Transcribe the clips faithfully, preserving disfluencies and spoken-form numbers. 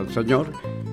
Señor.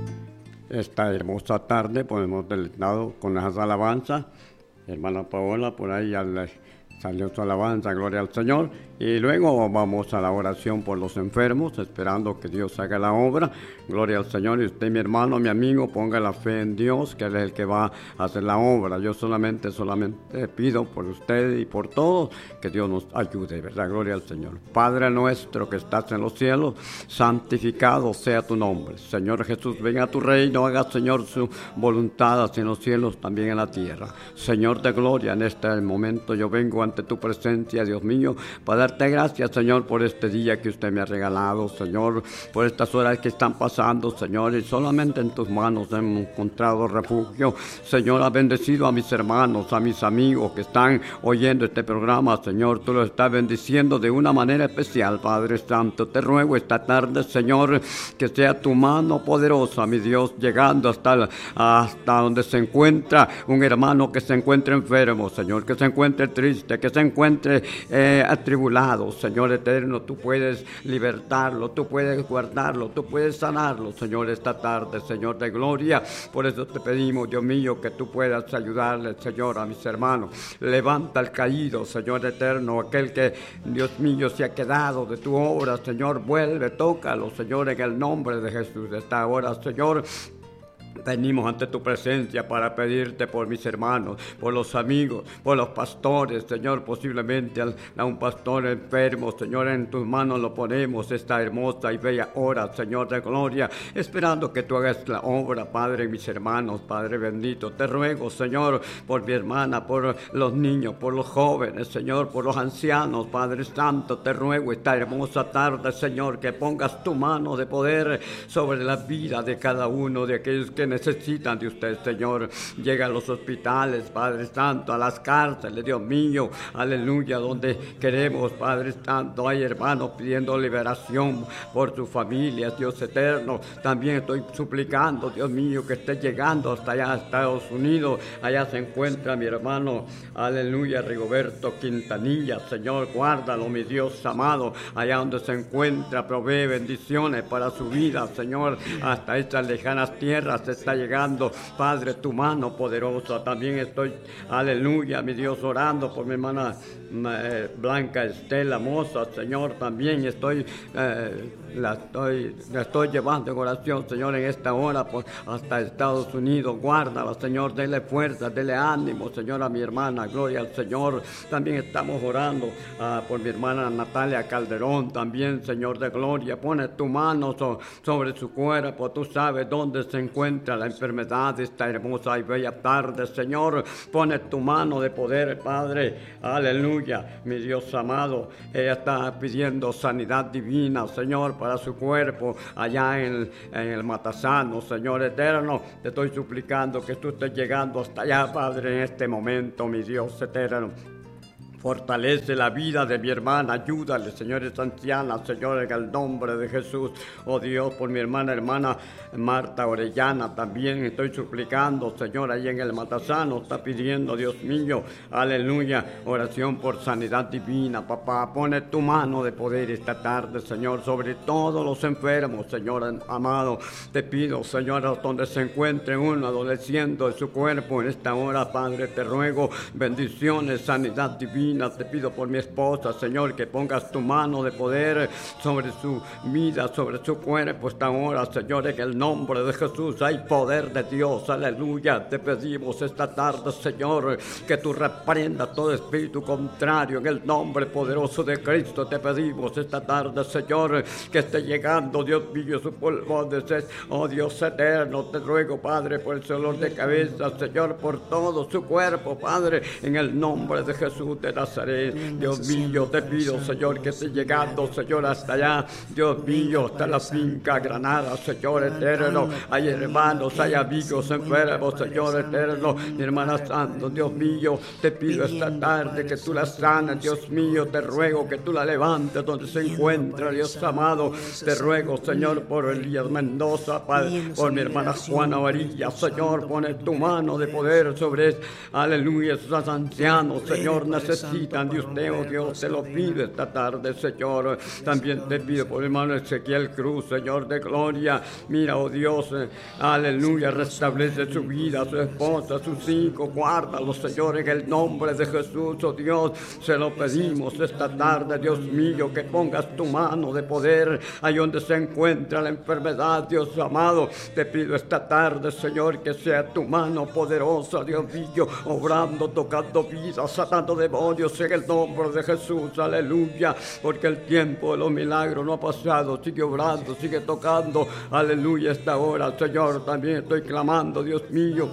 Esta hermosa tarde podemos deleitado con las alabanzas. Hermana Paola, por ahí ya le salió su alabanza, gloria al Señor. Y luego vamos a la oración por los enfermos, esperando que Dios haga la obra. Gloria al Señor. Y usted, mi hermano, mi amigo, ponga la fe en Dios, que Él es el que va a hacer la obra. Yo solamente, solamente pido por usted y por todos que Dios nos ayude, ¿verdad? Gloria al Señor. Padre nuestro que estás en los cielos, santificado sea tu nombre. Señor Jesús, venga a tu reino, haga, Señor, su voluntad así en los cielos, también en la tierra. Señor de gloria, en este momento yo vengo ante tu presencia, Dios mío, para darte gracias, Señor, por este día que usted me ha regalado, Señor, por estas horas que están pasando, Señor, y solamente en tus manos hemos encontrado refugio. Señor, ha bendecido a mis hermanos, a mis amigos que están oyendo este programa, Señor, tú los estás bendiciendo de una manera especial, Padre Santo. Te ruego esta tarde, Señor, que sea tu mano poderosa, mi Dios, llegando hasta, hasta donde se encuentra un hermano que se encuentre enfermo, Señor, que se encuentre triste, que se encuentre eh, atribulado. Señor eterno, tú puedes libertarlo, tú puedes guardarlo, tú puedes sanarlo, Señor, esta tarde, Señor de gloria. Por eso te pedimos, Dios mío, que tú puedas ayudarle, Señor, a mis hermanos. Levanta al caído, Señor eterno, aquel que, Dios mío, se ha quedado de tu obra, Señor, vuelve, tócalo, Señor, en el nombre de Jesús. Esta hora, Señor, venimos ante tu presencia para pedirte por mis hermanos, por los amigos, por los pastores, Señor, posiblemente a un pastor enfermo, Señor, en tus manos lo ponemos esta hermosa y bella hora, Señor de gloria, esperando que tú hagas la obra, Padre, mis hermanos, Padre bendito. Te ruego, Señor, por mi hermana, por los niños, por los jóvenes, Señor, por los ancianos, Padre Santo, te ruego esta hermosa tarde, Señor, que pongas tu mano de poder sobre la vida de cada uno de aquellos que necesitan de usted, Señor. Llega a los hospitales, Padre Santo, a las cárceles, Dios mío, aleluya, donde queremos, Padre Santo, hay hermanos pidiendo liberación por sus familias, Dios eterno. También estoy suplicando, Dios mío, que esté llegando hasta allá, a Estados Unidos. Allá se encuentra mi hermano, aleluya, Rigoberto Quintanilla, Señor, guárdalo, mi Dios amado, allá donde se encuentra, provee bendiciones para su vida, Señor, hasta estas lejanas tierras está llegando, Padre, tu mano poderosa. También estoy, aleluya, mi Dios, orando por mi hermana eh, Blanca Estela Moza, Señor. También estoy, eh, la estoy, la estoy llevando en oración, Señor, en esta hora por, hasta Estados Unidos. Guárdala, Señor, dele fuerza, dele ánimo, Señor, a mi hermana, gloria al Señor. También estamos orando uh, por mi hermana Natalia Calderón, también, Señor de gloria. Pone tu mano so, sobre su cuerpo, tú sabes dónde se encuentra la enfermedad de esta hermosa y bella tarde, Señor. Pone tu mano de poder, Padre, aleluya, mi Dios amado. Ella está pidiendo sanidad divina, Señor, para su cuerpo allá en, en el Matasano, Señor eterno. Te estoy suplicando que tú estés llegando hasta allá, Padre, en este momento, mi Dios eterno. Fortalece la vida de mi hermana, ayúdale, señores ancianas, Señor, en el nombre de Jesús. Oh Dios, por mi hermana, hermana Marta Orellana, también estoy suplicando, Señor, ahí en el Matasano, está pidiendo, Dios mío, aleluya, oración por sanidad divina, papá. Pone tu mano de poder esta tarde, Señor, sobre todos los enfermos, Señor amado. Te pido, Señor, donde se encuentre uno adoleciendo en su cuerpo en esta hora, Padre, te ruego bendiciones, sanidad divina. Te pido por mi esposa, Señor, que pongas tu mano de poder sobre su vida, sobre su cuerpo esta hora, Señor, en el nombre de Jesús. Hay poder de Dios, aleluya. Te pedimos esta tarde, Señor, que tú reprendas todo espíritu contrario en el nombre poderoso de Cristo. Te pedimos esta tarde, Señor, que esté llegando, Dios mío, su pulmón, oh Dios eterno. Te ruego, Padre, por el dolor de cabeza, Señor, por todo su cuerpo, Padre, en el nombre de Jesús de Nazaret. Dios mío, te pido, Señor, que esté llegando, Señor, hasta allá, Dios mío, hasta la finca Granada, Señor eterno. Hay hermanos, hay amigos enfermos, Señor eterno. Mi hermana Santo, Dios mío, te pido esta tarde que tú la sanes, Dios mío. Te ruego que tú la levantes donde se encuentra, Dios amado. Te ruego, Señor, por Elías Mendoza, Padre, por mi hermana Juana Varilla, Señor, pone tu mano de poder sobre, aleluya, esos ancianos, Señor, necesitados, necesitan de usted, oh Dios, te lo pido esta tarde, Señor. También te pido por el hermano Ezequiel Cruz, Señor de gloria. Mira, oh Dios, eh, aleluya, restablece su vida, su esposa, sus hijos, guárdalo, Señor, en el nombre de Jesús, oh Dios. Se lo pedimos esta tarde, Dios mío, que pongas tu mano de poder ahí donde se encuentra la enfermedad, Dios amado. Te pido esta tarde, Señor, que sea tu mano poderosa, Dios mío, obrando, tocando vidas, sanando demonios en el nombre de Jesús, aleluya, porque el tiempo de los milagros no ha pasado, sigue obrando, sigue tocando, aleluya, esta hora, Señor, también estoy clamando, Dios mío,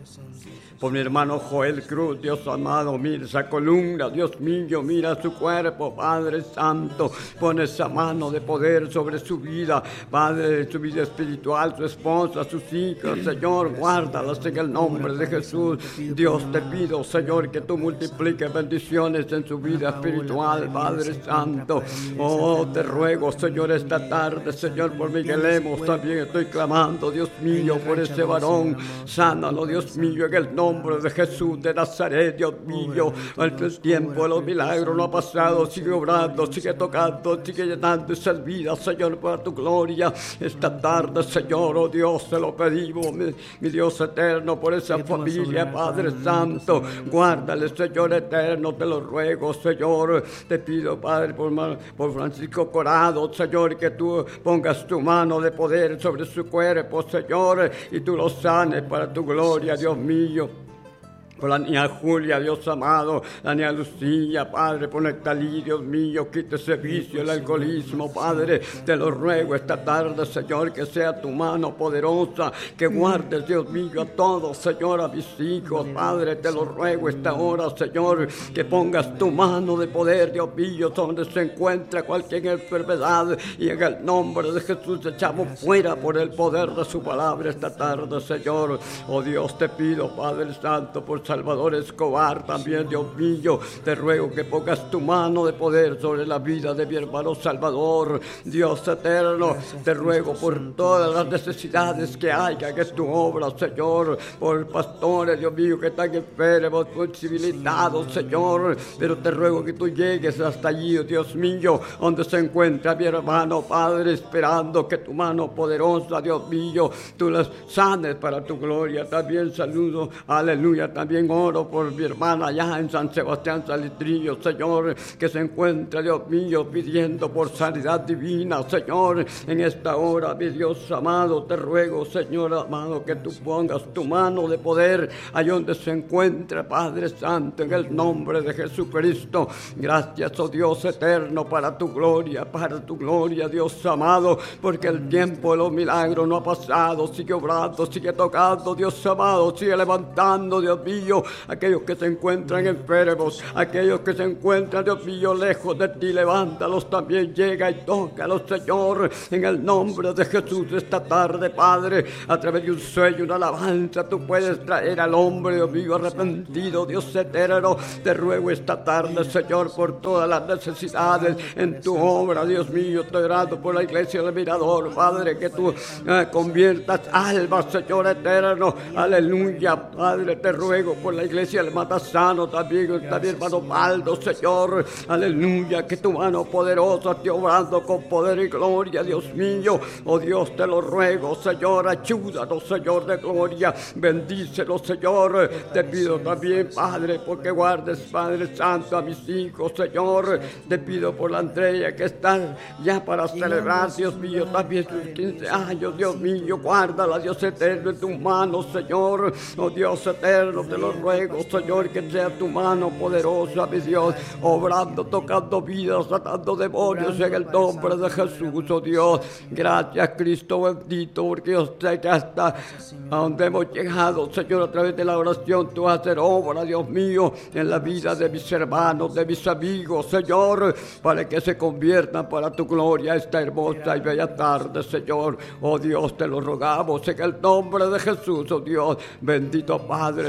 por mi hermano Joel Cruz, Dios amado, mira esa columna, Dios mío, mira su cuerpo, Padre Santo, pone esa mano de poder sobre su vida, Padre, su vida espiritual, su esposa, sus hijos, Señor, guárdalas en el nombre de Jesús. Dios, te pido, Señor, que tú multipliques bendiciones en su vida espiritual, Padre Santo. Oh, te ruego, Señor, esta tarde, Señor, por Miguel Lemos, también estoy clamando, Dios mío, por ese varón, sánalo, Dios mío, en el nombre de Jesús de Nazaret, Dios mío. El tiempo de los milagros no ha pasado, sigue obrando, sigue tocando, sigue llenando esas vidas, Señor, para tu gloria. Esta tarde, Señor, oh Dios, te lo pedimos, mi, mi Dios eterno, por esa familia, Padre Santo. Guárdale, Señor eterno, te lo ruego, Señor. Te pido, Padre, por, por Francisco Corado, Señor, que tú pongas tu mano de poder sobre su cuerpo, Señor, y tú lo sanes para tu gloria, Dios mío. Por la niña Julia, Dios amado, la niña Lucía, Padre, por Nectalí, Dios mío, quita ese vicio, el alcoholismo, Padre, te lo ruego esta tarde, Señor, que sea tu mano poderosa, que guardes, Dios mío, a todos, Señor, a mis hijos, Padre, te lo ruego esta hora, Señor, que pongas tu mano de poder, Dios mío, donde se encuentra cualquier enfermedad, y en el nombre de Jesús echamos fuera por el poder de su palabra esta tarde, Señor. Oh Dios, te pido, Padre Santo, por Salvador Escobar, también, Dios mío, te ruego que pongas tu mano de poder sobre la vida de mi hermano Salvador. Dios eterno, te ruego por todas las necesidades que haya en tu obra, Señor, por pastores, Dios mío, que están enfermos, posibilitados, Señor, pero te ruego que tú llegues hasta allí, Dios mío, donde se encuentra mi hermano, Padre, esperando que tu mano poderosa, Dios mío, tú las sanes para tu gloria. También saludo, aleluya, también oro por mi hermana allá en San Sebastián Salitrillo, Señor, que se encuentra, Dios mío, pidiendo por sanidad divina, Señor, en esta hora, mi Dios amado, te ruego, Señor amado, que tú pongas tu mano de poder allá donde se encuentra, Padre Santo, en el nombre de Jesucristo. Gracias, oh Dios eterno, para tu gloria, para tu gloria, Dios amado, porque el tiempo de los milagros no ha pasado, sigue obrando, sigue tocando, Dios amado, sigue levantando, Dios mío, aquellos que se encuentran enfermos, aquellos que se encuentran, Dios mío, lejos de ti, levántalos también, llega y tócalos, Señor, en el nombre de Jesús. Esta tarde, Padre, a través de un sueño, una alabanza, tú puedes traer al hombre, Dios mío, arrepentido, Dios eterno. Te ruego esta tarde, Señor, por todas las necesidades en tu obra, Dios mío. Estoy orando por la iglesia del Mirador, Padre, que tú eh, conviertas almas, Señor eterno, aleluya, Padre, te ruego por la iglesia del Matasano, también, también hermano Baldo, Señor, aleluya, que tu mano poderosa esté obrando con poder y gloria, Dios mío. Oh Dios, te lo ruego, Señor, ayúdanos, Señor de gloria, bendícenos, Señor. Te pido también, Padre, porque guardes, Padre Santo, a mis hijos, Señor. Te pido por la Andrea, que están ya para celebrar, Dios mío, también sus quince años, Dios mío, guárdala, Dios eterno, en tus manos, Señor. Oh Dios eterno, te lo ruego, Señor, que sea tu mano poderosa, mi Dios, obrando, tocando vidas, tratando demonios en el nombre de Jesús, oh Dios. Gracias, Cristo bendito, porque yo sé que hasta a donde hemos llegado, Señor, a través de la oración, tú vas a hacer obra, Dios mío, en la vida de mis hermanos, de mis amigos, Señor, para que se conviertan para tu gloria esta hermosa y bella tarde, Señor. Oh Dios, te lo rogamos en el nombre de Jesús, oh Dios, bendito Padre Celestial.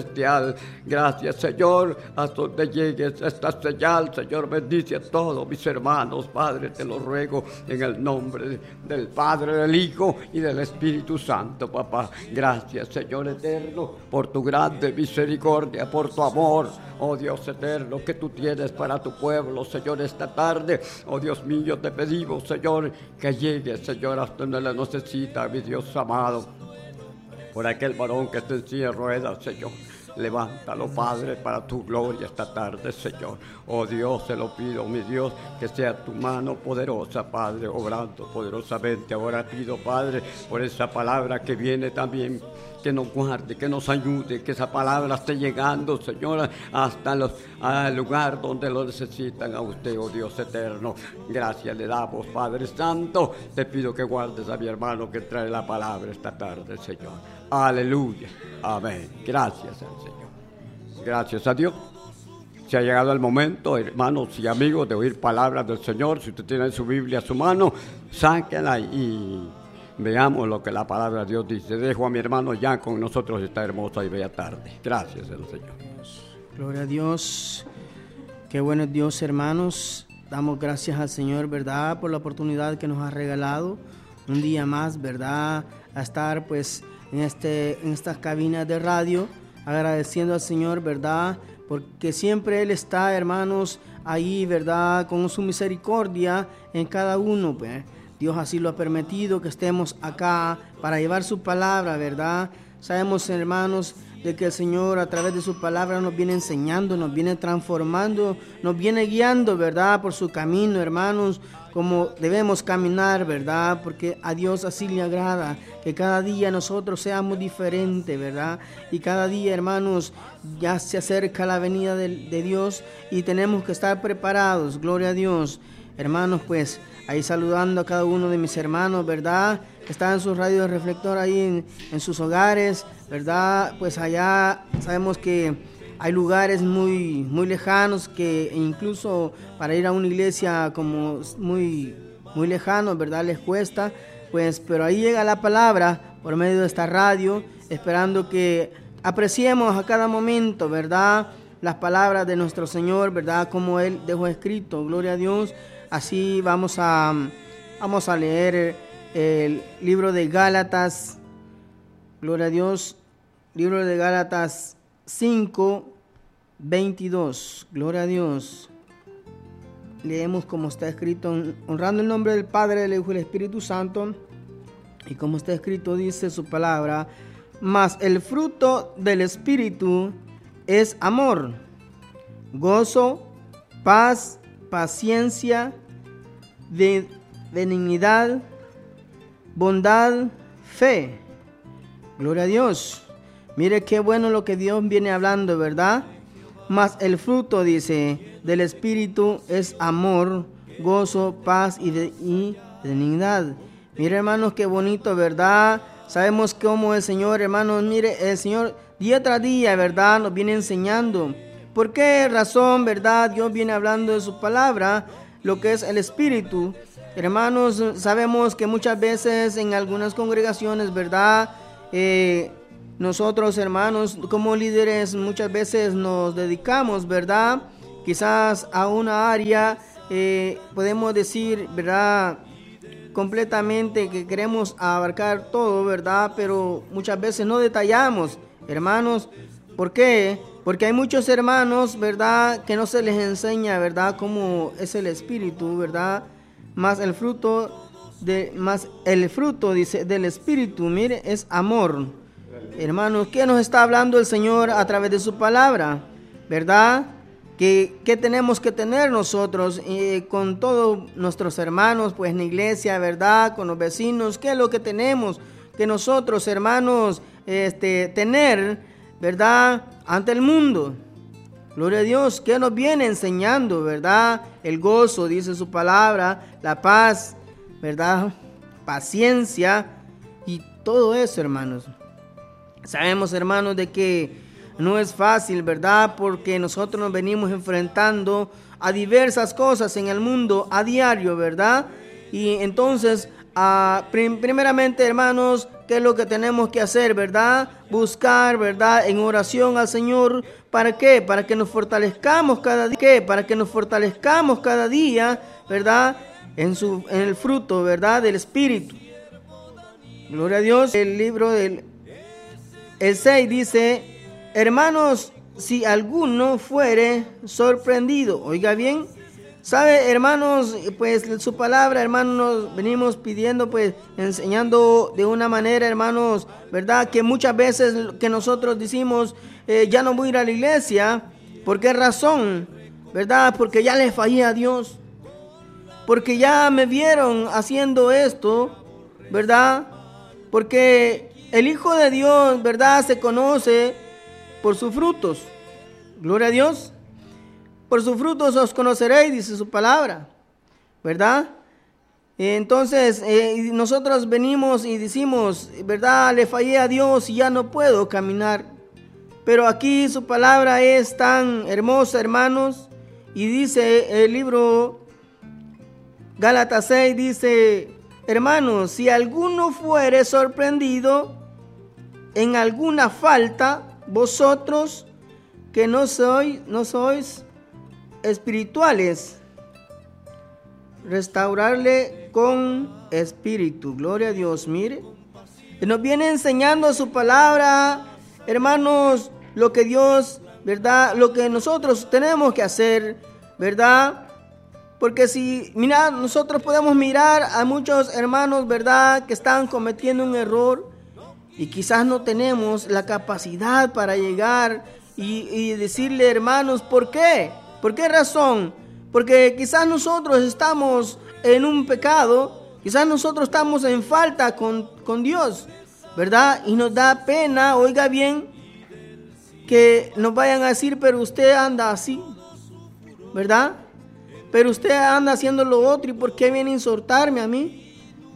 celestial. Gracias, Señor, hasta donde llegues esta señal, Señor, bendice a todos mis hermanos, Padre, te lo ruego en el nombre del Padre, del Hijo y del Espíritu Santo, papá. Gracias, Señor eterno, por tu grande misericordia, por tu amor, oh Dios eterno, que tú tienes para tu pueblo, Señor, esta tarde. Oh Dios mío, te pedimos, Señor, que llegue, Señor, hasta donde la necesita, mi Dios amado, por aquel varón que está en silla de ruedas, Señor. Levántalo, Padre, para tu gloria esta tarde, Señor. Oh Dios, te lo pido, mi Dios, que sea tu mano poderosa, Padre, obrando poderosamente. Ahora pido, Padre, por esa palabra que viene también, que nos guarde, que nos ayude, que esa palabra esté llegando, Señor, hasta los, al lugar donde lo necesitan a usted, oh Dios eterno. Gracias le damos, Padre Santo. Te pido que guardes a mi hermano que trae la palabra esta tarde, Señor. Aleluya. Amén. Gracias al Señor. Gracias a Dios. Se ha llegado el momento, hermanos y amigos, de oír palabras del Señor. Si usted tiene su Biblia a su mano, sáquenla y veamos lo que la palabra de Dios dice. Dejo a mi hermano ya con nosotros esta hermosa y bella tarde. Gracias al Señor. Gloria a Dios. Qué bueno es Dios, hermanos. Damos gracias al Señor, ¿verdad?, por la oportunidad que nos ha regalado un día más, ¿verdad?, a estar pues en, este, en estas cabinas de radio, agradeciendo al Señor, ¿verdad?, porque siempre Él está, hermanos, ahí, ¿verdad?, con su misericordia en cada uno, pues. Dios así lo ha permitido, que estemos acá para llevar su palabra, ¿verdad? Sabemos, hermanos, de que el Señor a través de su palabra nos viene enseñando, nos viene transformando, nos viene guiando, ¿verdad?, por su camino, hermanos, como debemos caminar, ¿verdad?, porque a Dios así le agrada, que cada día nosotros seamos diferentes, ¿verdad?, y cada día, hermanos, ya se acerca la venida de, de Dios y tenemos que estar preparados, gloria a Dios. Hermanos, pues, ahí saludando a cada uno de mis hermanos, ¿verdad?, que están en sus radios de reflector ahí en, en sus hogares, ¿verdad? Pues allá sabemos que hay lugares muy, muy lejanos que incluso para ir a una iglesia como muy, muy lejano, ¿verdad?, les cuesta, pues, pero ahí llega la palabra por medio de esta radio, esperando que apreciemos a cada momento, ¿verdad?, las palabras de nuestro Señor, ¿verdad?, como Él dejó escrito, gloria a Dios. Así vamos a, vamos a leer el libro de Gálatas, gloria a Dios, libro de Gálatas cinco, veintidós, gloria a Dios. Leemos como está escrito, honrando el nombre del Padre, del Hijo y del Espíritu Santo, y como está escrito dice su palabra, mas el fruto del Espíritu es amor, gozo, paz, paciencia, de benignidad, bondad, fe. Gloria a Dios. Mire qué bueno lo que Dios viene hablando, ¿verdad? Mas el fruto, dice, del Espíritu es amor, gozo, paz y, de, y benignidad. Mire, hermanos, qué bonito, ¿verdad? Sabemos cómo el Señor, hermanos, mire, el Señor día tras día, ¿verdad?, nos viene enseñando. ¿Por qué razón, verdad, Dios viene hablando de su palabra, lo que es el Espíritu? Hermanos, sabemos que muchas veces en algunas congregaciones, ¿verdad?, eh, nosotros, hermanos, como líderes, muchas veces nos dedicamos, ¿verdad?, quizás a una área, eh, podemos decir, ¿verdad?, completamente que queremos abarcar todo, ¿verdad?, pero muchas veces no detallamos, hermanos. ¿Por qué? Porque hay muchos hermanos, ¿verdad?, que no se les enseña, ¿verdad?, cómo es el Espíritu, ¿verdad?, más el fruto, de, más el fruto, dice, del Espíritu, mire, es amor. Hermanos, ¿qué nos está hablando el Señor a través de su palabra? ¿Verdad? ¿Qué, qué tenemos que tener nosotros eh, con todos nuestros hermanos, pues en la iglesia, ¿verdad?, con los vecinos? ¿Qué es lo que tenemos que nosotros, hermanos, este, tener, ¿verdad?, ante el mundo? Gloria a Dios, ¿qué nos viene enseñando, verdad? El gozo, dice su palabra, la paz, ¿verdad?, paciencia y todo eso, hermanos. Sabemos, hermanos, de que no es fácil, ¿verdad?, porque nosotros nos venimos enfrentando a diversas cosas en el mundo a diario, ¿verdad? Y entonces, uh, prim- primeramente, hermanos, ¿qué es lo que tenemos que hacer, verdad? Buscar, ¿verdad? En oración al Señor. ¿Para qué? Para que nos fortalezcamos cada día. ¿Qué? Para que nos fortalezcamos cada día, ¿verdad? En, su, en el fruto, ¿verdad? Del Espíritu. Gloria a Dios. El libro del el seis dice, hermanos, si alguno fuere sorprendido, oiga bien, sabe, hermanos, pues su palabra, hermanos, nos venimos pidiendo, pues enseñando de una manera, hermanos, verdad, que muchas veces que nosotros decimos, eh, ya no voy a ir a la iglesia. ¿Por qué razón? ¿Verdad? Porque ya le fallé a Dios, porque ya me vieron haciendo esto, ¿verdad? Porque el Hijo de Dios, ¿verdad?, se conoce por sus frutos. Gloria a Dios. Por sus frutos os conoceréis, dice su palabra, ¿verdad? Entonces, eh, nosotros venimos y decimos, ¿verdad?, le fallé a Dios y ya no puedo caminar. Pero aquí su palabra es tan hermosa, hermanos, y dice el libro Gálatas seis, dice, hermanos, si alguno fuere sorprendido en alguna falta, vosotros que no sois, no sois espirituales, restaurarle con espíritu. Gloria a Dios. Mire, nos viene enseñando su palabra, hermanos, lo que Dios, ¿verdad?, lo que nosotros tenemos que hacer, ¿verdad? Porque si, mira, nosotros podemos mirar a muchos hermanos, ¿verdad?, que están cometiendo un error y quizás no tenemos la capacidad para llegar y, y decirle, hermanos, ¿por qué? ¿Por qué razón? Porque quizás nosotros estamos en un pecado, quizás nosotros estamos en falta con, con Dios, ¿verdad? Y nos da pena, oiga bien, que nos vayan a decir, pero usted anda así, ¿verdad? Pero usted anda haciendo lo otro, ¿y por qué viene a insultarme a mí?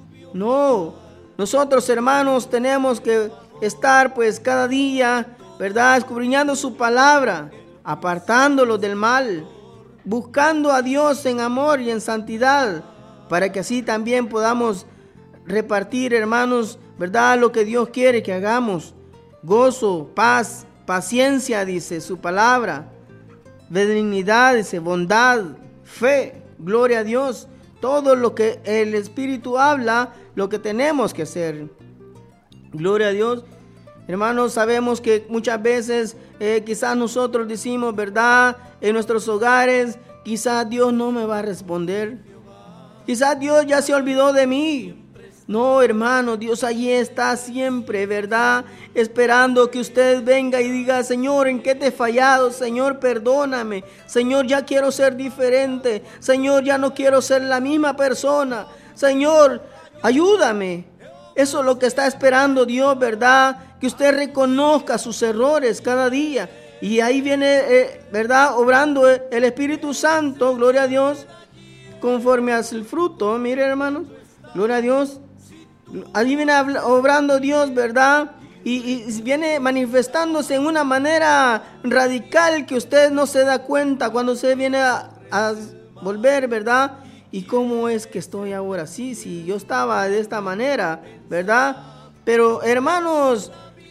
No, nosotros, hermanos, tenemos que estar pues cada día, ¿verdad?, escudriñando su palabra, apartándolo del mal, buscando a Dios en amor y en santidad, para que así también podamos repartir, hermanos, ¿verdad?, lo que Dios quiere que hagamos. Gozo, paz, paciencia, dice su palabra, benignidad, dice, bondad, fe, gloria a Dios. Todo lo que el Espíritu habla, lo que tenemos que hacer. Gloria a Dios. Hermanos, sabemos que muchas veces eh, quizás nosotros decimos, ¿verdad?, en nuestros hogares, quizás Dios no me va a responder. Quizás Dios ya se olvidó de mí. No, hermano, Dios allí está siempre, ¿verdad?, esperando que usted venga y diga, Señor, ¿en qué te he fallado? Señor, perdóname. Señor, ya quiero ser diferente. Señor, ya no quiero ser la misma persona. Señor, ayúdame. Eso es lo que está esperando Dios, ¿verdad?, que usted reconozca sus errores cada día. Y ahí viene, eh, ¿verdad?, obrando el Espíritu Santo, gloria a Dios, conforme al fruto. Mire, hermanos, gloria a Dios. Allí viene obrando Dios, ¿verdad? Y, y viene manifestándose en una manera radical que usted no se da cuenta cuando usted viene a, a volver, ¿verdad? ¿Y cómo es que estoy ahora así? Si yo estaba de esta manera, ¿verdad? Pero, hermanos,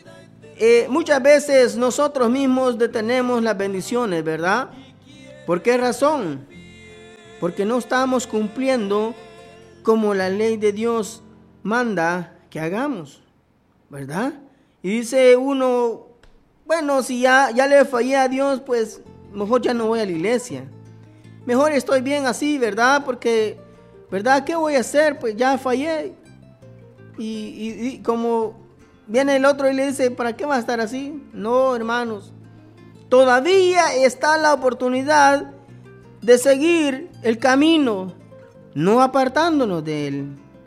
eh, muchas veces nosotros mismos detenemos las bendiciones, ¿verdad? ¿Por qué razón? Porque no estamos cumpliendo como la ley de Dios manda que hagamos, ¿verdad? Y dice uno, bueno, si ya, ya le fallé a Dios, pues mejor ya no voy a la iglesia. Mejor estoy bien así, ¿verdad? Porque, ¿verdad? ¿Qué voy a hacer? Pues ya fallé. Y, y, y como viene el otro y le dice, ¿para qué va a estar así? No, hermanos. Todavía está la oportunidad de seguir el camino, no apartándonos de él.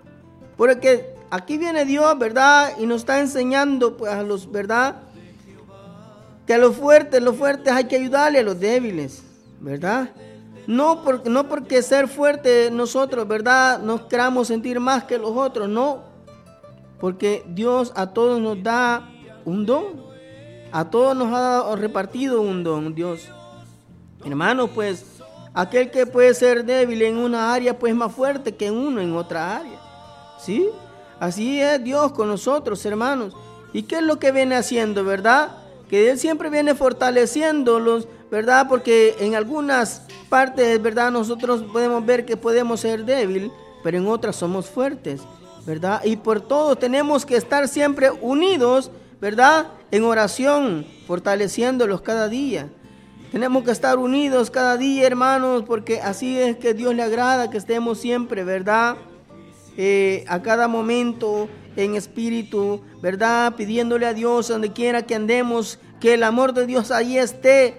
Porque aquí viene Dios, ¿verdad? Y nos está enseñando, pues, a los, ¿verdad?, que a los fuertes, los fuertes hay que ayudarle a los débiles, ¿verdad? No, por, no porque ser fuerte nosotros, ¿verdad?, nos queramos sentir más que los otros, no. Porque Dios a todos nos da un don. A todos nos ha dado, repartido un don, Dios. Hermanos, pues, aquel que puede ser débil en una área, pues más fuerte que uno en otra área. ¿Sí? Así es Dios con nosotros, hermanos. ¿Y qué es lo que viene haciendo, verdad? Que Él siempre viene fortaleciéndolos, ¿verdad? Porque en algunas partes, ¿verdad? Nosotros podemos ver que podemos ser débiles, pero en otras somos fuertes, ¿verdad? Y por todo tenemos que estar siempre unidos, ¿verdad? En oración, fortaleciéndolos cada día. Tenemos que estar unidos cada día, hermanos, porque así es que Dios le agrada que estemos siempre, ¿verdad? Eh, a cada momento en espíritu, ¿verdad? Pidiéndole a Dios donde quiera que andemos, que el amor de Dios ahí esté,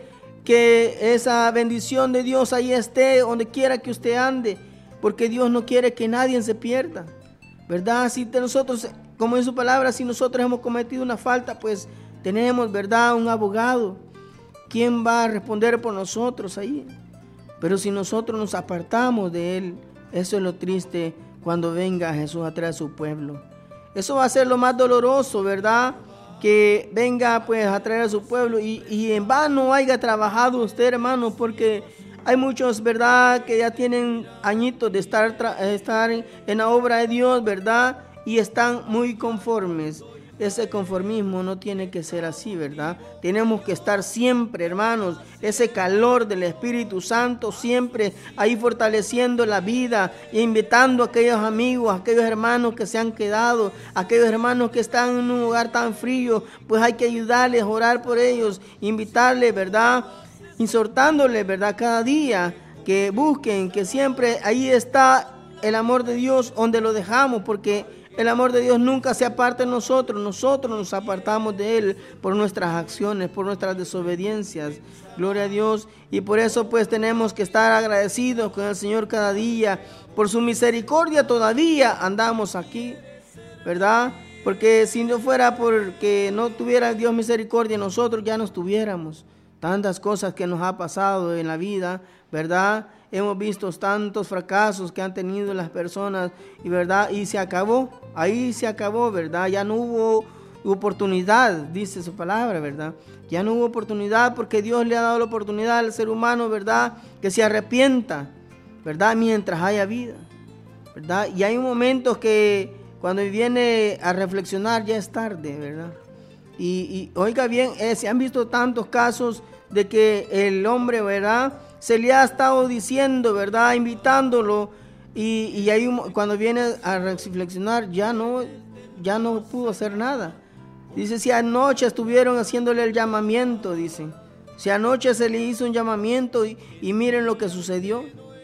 que esa bendición de Dios ahí esté donde quiera que usted ande, porque Dios no quiere que nadie se pierda, ¿verdad? Si nosotros, como en su palabra, si nosotros hemos cometido una falta, pues tenemos, ¿verdad?, un abogado. ¿Quién va a responder por nosotros ahí? Pero si nosotros nos apartamos de Él, eso es lo triste cuando venga Jesús a traer a su pueblo. Eso va a ser lo más doloroso, ¿verdad? Que venga pues a traer a su pueblo y, y en vano haya trabajado usted, hermano, porque hay muchos, ¿verdad?, que ya tienen añitos de estar, tra- estar en la obra de Dios, ¿verdad? Y están muy conformes. Ese conformismo no tiene que ser así, ¿verdad? Tenemos que estar siempre, hermanos, ese calor del Espíritu Santo, siempre ahí fortaleciendo la vida e invitando a aquellos amigos, a aquellos hermanos que se han quedado, a aquellos hermanos que están en un lugar tan frío, pues hay que ayudarles, orar por ellos, invitarles, ¿verdad? Exhortándoles, ¿verdad? Cada día que busquen, que siempre ahí está el amor de Dios donde lo dejamos, porque el amor de Dios nunca se aparta de nosotros. Nosotros nos apartamos de Él por nuestras acciones, por nuestras desobediencias. Gloria a Dios. Y por eso pues tenemos que estar agradecidos con el Señor cada día. Por su misericordia todavía andamos aquí, ¿verdad? Porque si no fuera porque no tuviera Dios misericordia, nosotros ya no estuviéramos. Tantas cosas que nos ha pasado en la vida, ¿verdad? Hemos visto tantos fracasos que han tenido las personas y verdad, y se acabó, ahí se acabó, ¿verdad? Ya no hubo oportunidad, dice su palabra, ¿verdad? Ya no hubo oportunidad porque Dios le ha dado la oportunidad al ser humano, ¿verdad? Que se arrepienta, ¿verdad? Mientras haya vida, ¿verdad? Y hay momentos que cuando viene a reflexionar ya es tarde, ¿verdad? Y, y oiga bien, eh, se han visto tantos casos de que el hombre, ¿verdad?, se le ha estado diciendo, ¿verdad?, invitándolo, y, y ahí cuando viene a reflexionar ya no, ya no pudo hacer nada. Dice, si anoche estuvieron haciéndole el llamamiento, dice, si anoche se le hizo un llamamiento y, y miren lo que sucedió.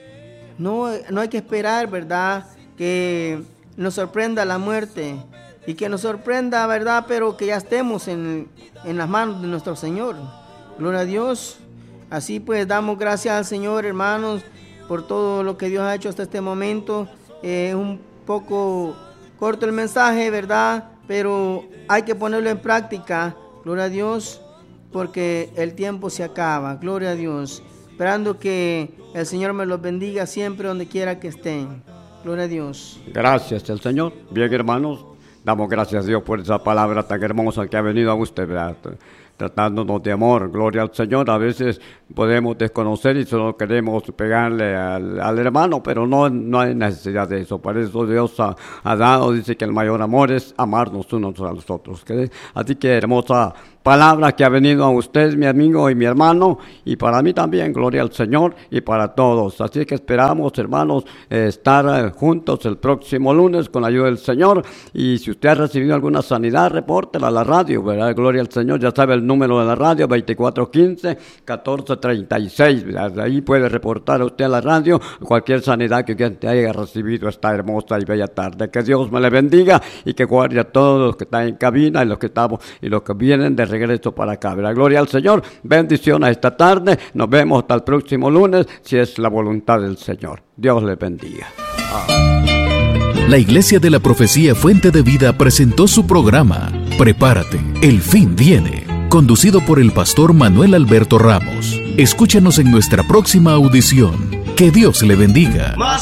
No, no hay que esperar, ¿verdad?, que nos sorprenda la muerte y que nos sorprenda, ¿verdad?, pero que ya estemos en, en las manos de nuestro Señor. Gloria a Dios. Así pues damos gracias al Señor, hermanos, por todo lo que Dios ha hecho hasta este momento. Es eh, un poco corto el mensaje, ¿verdad? Pero hay que ponerlo en práctica, gloria a Dios, porque el tiempo se acaba, gloria a Dios. Esperando que el Señor me los bendiga siempre donde quiera que estén. Gloria a Dios. Gracias al Señor. Bien, hermanos, damos gracias a Dios por esa palabra tan hermosa que ha venido a usted, ¿verdad?, tratándonos de amor. Gloria al Señor. A veces podemos desconocer y solo queremos pegarle al, al hermano, pero no, no hay necesidad de eso. Por eso Dios ha, ha dado, dice que el mayor amor es amarnos unos a los otros. Así que hermosa palabra que ha venido a usted, mi amigo y mi hermano, y para mí también, gloria al Señor, y para todos. Así que esperamos, hermanos, eh, estar eh, juntos el próximo lunes con la ayuda del Señor. Y si usted ha recibido alguna sanidad, repórtela a la radio, ¿verdad? Gloria al Señor. Ya sabe el número de la radio, veinticuatro quince, catorce treinta y seis. ¿verdad? Ahí puede reportar a usted a la radio cualquier sanidad que usted haya recibido esta hermosa y bella tarde. Que Dios me le bendiga y que guarde a todos los que están en cabina y los que estamos y los que vienen de regreso para acá. ¿verdad? Gloria al Señor. Bendiciones esta tarde. Nos vemos hasta el próximo lunes, si es la voluntad del Señor. Dios les bendiga. Amén. La Iglesia de la Profecía Fuente de Vida presentó su programa Prepárate, el fin viene, conducido por el pastor Manuel Alberto Ramos. Escúchanos en nuestra próxima audición. Que Dios le bendiga.